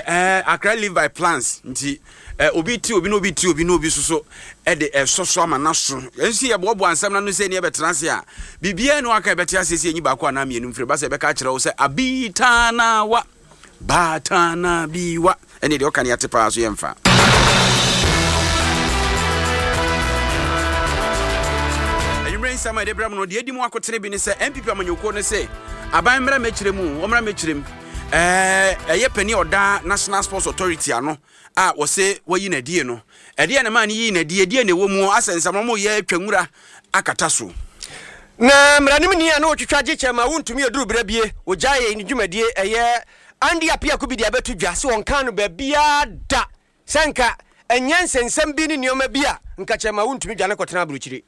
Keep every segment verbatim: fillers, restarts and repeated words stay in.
eh Accra live by plans nti eh obi ti obi no obi ti obi no obi soso e de eh soso ama na so ensi ye bobo ansam na no se ne betrase a bibia no aka beti asese enyi ba ko na mienu mfire ba se be ka kire wo se abitana wa batana biwa ene de oka ne atepa so yemfa ayumre nsama de bram no de edi mu akotene bi ne se M P P amanyoko ne se aban mra mechire mu omra mechirem eh eye pani oda National Sports Authority ano a wo se wayi na die no e die na ma ne yi na die die na wo mu asensam mo ye atwanwura akata so na mranim ni ana otwitwa giche ma wontumi eduru brabie ojaye ni dwumadie eye andi apia ko bi dia betu dwa se won kan no ba bia da senka enyansensem bi ni nioma bia nka chema wontumi dwa ne kotena buruchire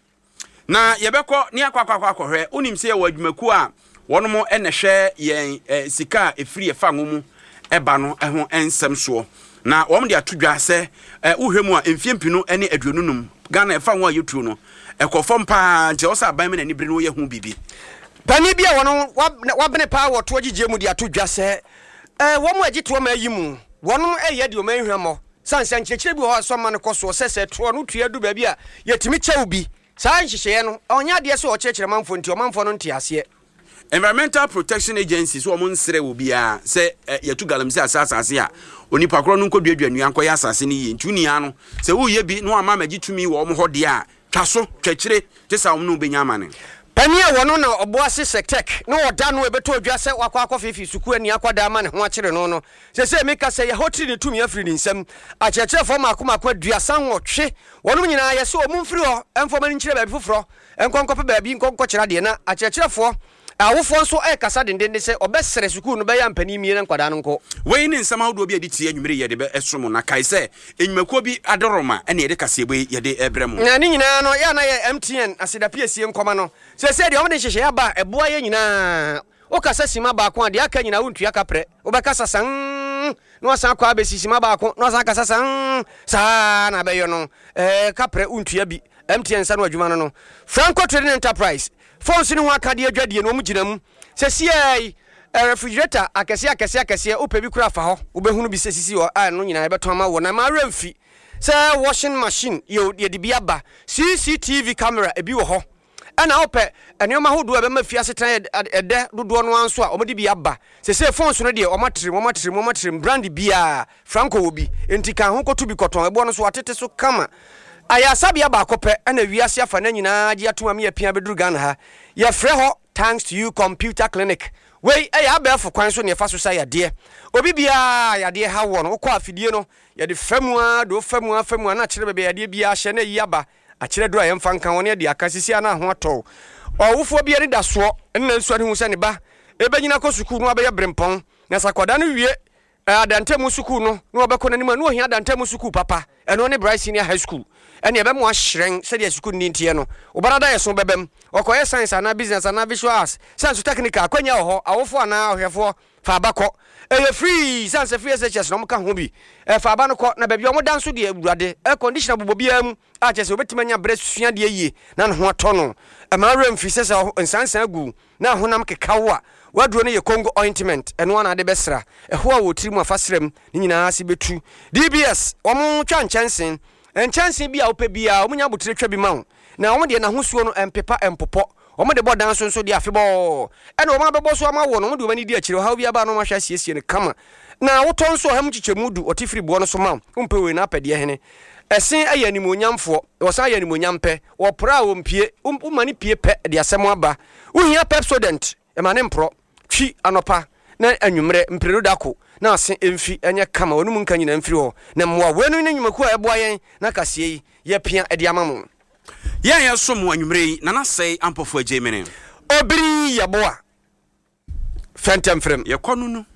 na yebekọ ni akwakwa akwahwe onim se ye wadwumaku a wonomo enehwe yen sika efiri efa ngomu eba no eho ensem so na wom de atodwa se uhwemu a emfiempinu ene aduonunum Ghana efa nwa yetu no ekofom pa nje osa aban me na ni bere no ye hu bibi pani bia wono wabene pa woto agije mu de atodwa se eh wom agito ma yimu wono eye de o manhwemo sanse nchechire bi ho so ma ne koso sese to no tua du ba bi a yetimi chew bi saa nhyehyeye no onya de se o chekere manfo nti o manfo no ntiase Environmental Protection Agency so mo nsere wo bia se yetu galamsi asasa ase a onipa kro no nkoduadua nua nkoya asase ni yi ntunia no se wo ye bi no ama magitumi wo mo hode a twaso twakire tesa wo no benya amane pani a wono na oboase sektek no oda no ebeto odwa se wakwa akofefi suku ani akwada ama ne ho akire no no se se meka se ye hotri ne tumi afiri ni nsam a chekere fo makoma kwa duasa nwotwe wono nyina ye se omumfiri ho enfoma ni nkire ba bi foforo enkonkope ba bi nkonko kira de na a chekere fo awofo nso e kasa dendende se obesere suku no be ya mpani mie nkwada no nko we ni nsama hodo bi aditi anwumere ye de be esomo na kai se enwumakuo bi adoroma ene ye de kasa ebe ye de ebrem na ni nyina no ya na ye M T N asida piesie nkoma no se se de omde hyehye aba eboa ye nyina o kasa sima ba ko de aka nyina wontua kapre obekasa san no asan kwa be sisima ba ko no asan kasa san sa na be yo no eh kapre wontua bi M T N sa no adwuma no no Franco Trading Enterprise Fonsi ni ho akade adwadie no mu ginam se sie refrigerator akese akese akese opebi kura fa ho obehunu bi sesisi ho a no nyina ebeto ama wo na ma remfi se washing machine yo de de biaba C C T V camera ebi wo ho ana ope enioma hodo ebe ma fi asetan ede dodo no anso a omodi biaba se se fonsi no de omatere omatere omatere brand bia Franco obi enti kan ho kotu bi koton ebo no so atete so kama aya sabia ba kope ana wiase afa na nyina agi atoma me apia beduru Ghana ha ye frɛ ho thanks to you computer clinic we aya abefo kwan so ne fa so say ade obi bia ya de ha wo no kɔ afidie no ye de famua do famua famua na kyerɛ bebe ya de bia hye na yi aba a kyerɛ do ayemfa nka woni de akasisi ana ho atɔ owufo bia ne da so nna nsu ade hu sɛ ne ba ebenyina kɔ sukuu no abɛyɛ brempɔn na sakwada no wie adantemu sukuu no no obɛkɔ nanim no ohia adantemu sukuu papa ɛno ne Bryce Senior High School ene ebe mo ahyren se de sukuu ni ntie no obarada ye so bebem okoye science ana business ana visual arts science technical akwanya ho awofo ana ohwefo fa abakọ eye free science free S H S no mo ka ho bi e fa aba no kọ na bebia mo danso de awurade e conditioner bobobia mu a chese obetimanya bre susua de yie na no ho atọ no e ma rem fi sese nsansan agu na honam kekawo a waduro ne ye Congo ointment eno ana de besra e ho a wotiri mu afasrem ni nyina ase betu D B S omo twa nchansen enchansen bia ope bia omunya botre twa bi ma wo na omo de na hosuo no empepa empopo omo de bodan so so de afebo e na omo abebo so ama wo no omo de omani di akire ha bia ba no mahwa siesie ne kama na woton so ham chichemudu otifiri bo no so ma umpe we na apede hene esen aye animonyamfo wosan aye animonyampe wo pra wo mpie umani pie pe de asemo aba uhia Pepsodent e ma ne mpro twi anopa na anwumre mpredo dako na ase emfi enye kama wonu munka nyina emfiri ho na mmoa wenu ne nyumaku a eboa yen na kasie yi ye pia ede amamu yen ye som anwumre na na sei ampofo agemene obiri yeboa fentem frem ye konunu